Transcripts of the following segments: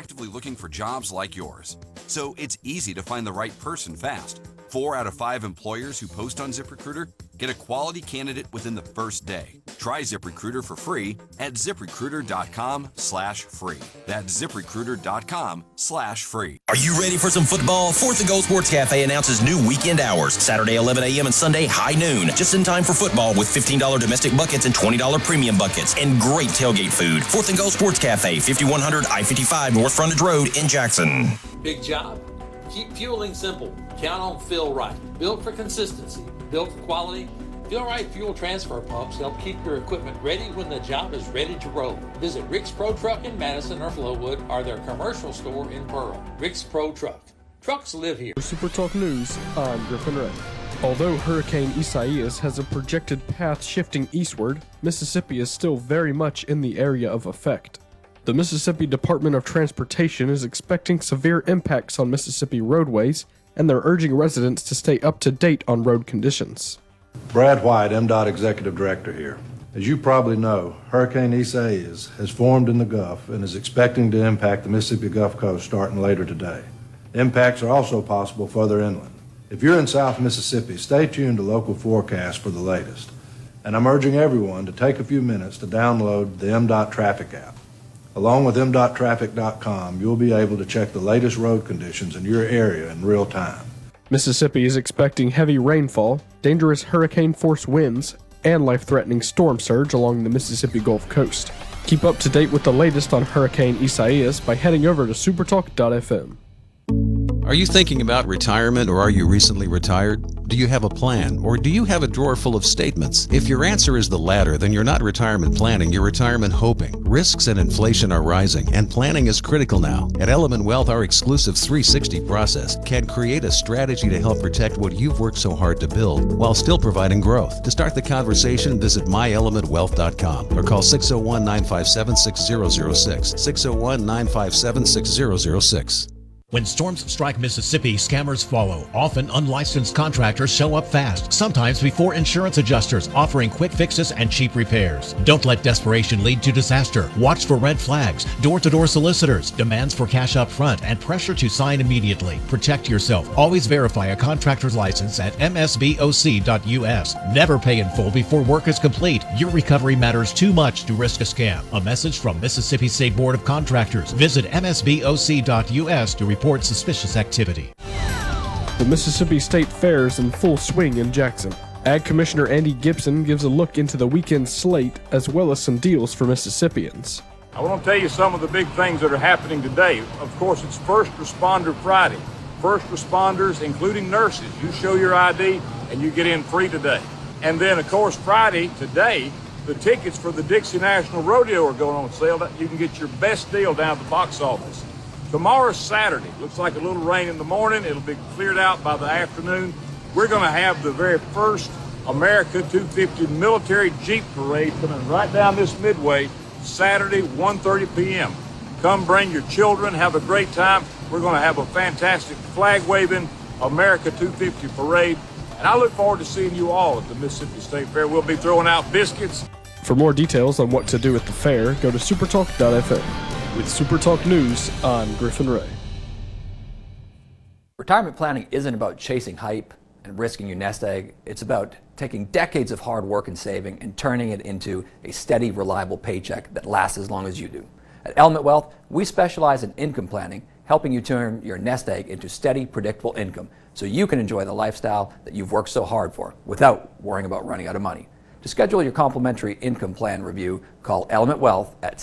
actively looking for jobs like yours. So it's easy to find the right person fast. 4 out of 5 employers who post on ZipRecruiter get a quality candidate within the first day. Try ZipRecruiter for free at ZipRecruiter.com/free. That's ZipRecruiter.com/free. Are you ready for some football? 4th and Goal Sports Cafe announces new weekend hours. Saturday 11 a.m. and Sunday high noon. Just in time for football with $15 domestic buckets and $20 premium buckets and great tailgate food. 4th and Goal Sports Cafe, 5100 I-55 North Frontage Road in Jackson. Big job. Keep fueling simple. Count on Feel Right. Built for consistency. Built for quality. Feel Right fuel transfer pumps help keep your equipment ready when the job is ready to roll. Visit Rick's Pro Truck in Madison or Flowood or their commercial store in Pearl. Rick's Pro Truck. Trucks live here. Super Talk News, I'm Griffin Ray. Although Hurricane Isaias has a projected path shifting eastward, Mississippi is still very much in the area of effect. The Mississippi Department of Transportation is expecting severe impacts on Mississippi roadways, and they're urging residents to stay up to date on road conditions. Brad White, MDOT Executive Director here. As you probably know, Hurricane Isaias has formed in the Gulf and is expecting to impact the Mississippi Gulf Coast starting later today. Impacts are also possible further inland. If you're in South Mississippi, stay tuned to local forecasts for the latest. And I'm urging everyone to take a few minutes to download the MDOT Traffic app. Along with MDOTtraffic.com, you'll be able to check the latest road conditions in your area in real time. Mississippi is expecting heavy rainfall, dangerous hurricane-force winds, and life-threatening storm surge along the Mississippi Gulf Coast. Keep up to date with the latest on Hurricane Isaias by heading over to supertalk.fm. Are you thinking about retirement, or are you recently retired? Do you have a plan, or do you have a drawer full of statements? If your answer is the latter, then you're not retirement planning, you're retirement hoping. Risks and inflation are rising, and planning is critical now. At Element Wealth, our exclusive 360 process can create a strategy to help protect what you've worked so hard to build, while still providing growth. To start the conversation, visit myelementwealth.com or call 601-957-6006, 601-957-6006. When storms strike Mississippi, scammers follow. Often unlicensed contractors show up fast, sometimes before insurance adjusters, offering quick fixes and cheap repairs. Don't let desperation lead to disaster. Watch for red flags, door-to-door solicitors, demands for cash up front, and pressure to sign immediately. Protect yourself. Always verify a contractor's license at msboc.us. Never pay in full before work is complete. Your recovery matters too much to risk a scam. A message from Mississippi State Board of Contractors. Visit msboc.us to report suspicious activity. The Mississippi State Fair is in full swing in Jackson. Ag Commissioner Andy Gibson gives a look into the weekend slate as well as some deals for Mississippians. I want to tell you some of the big things that are happening today. Of course, it's First Responder Friday. First responders, including nurses, you show your ID and you get in free today. And then, of course, Friday, today, the tickets for the Dixie National Rodeo are going on sale. You can get your best deal down at the box office. Tomorrow's Saturday. Looks like a little rain in the morning. It'll be cleared out by the afternoon. We're going to have the very first America 250 military Jeep parade coming right down this midway, Saturday, 1:30 p.m. Come bring your children. Have a great time. We're going to have a fantastic flag-waving America 250 parade. And I look forward to seeing you all at the Mississippi State Fair. We'll be throwing out biscuits. For more details on what to do at the fair, go to supertalk.fm. With Super Talk News, I'm Griffin Ray. Retirement planning isn't about chasing hype and risking your nest egg. It's about taking decades of hard work and saving and turning it into a steady, reliable paycheck that lasts as long as you do. At Element Wealth, we specialize in income planning, helping you turn your nest egg into steady, predictable income so you can enjoy the lifestyle that you've worked so hard for without worrying about running out of money. To schedule your complimentary income plan review, call Element Wealth at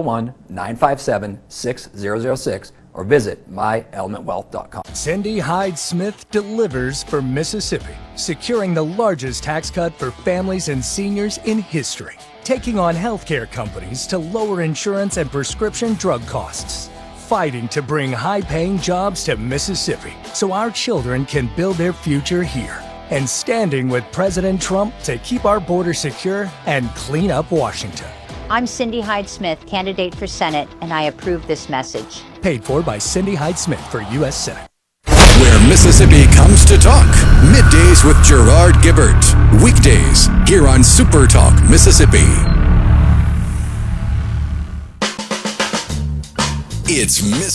601-957-6006 or visit myelementwealth.com. Cindy Hyde Smith delivers for Mississippi, securing the largest tax cut for families and seniors in history, taking on healthcare companies to lower insurance and prescription drug costs, fighting to bring high-paying jobs to Mississippi so our children can build their future here, and standing with President Trump to keep our border secure and clean up Washington. I'm Cindy Hyde Smith, candidate for Senate, and I approve this message. Paid for by Cindy Hyde Smith for U.S. Senate. Where Mississippi comes to talk. Middays with Gerard Gibbert. Weekdays here on Super Talk Mississippi. It's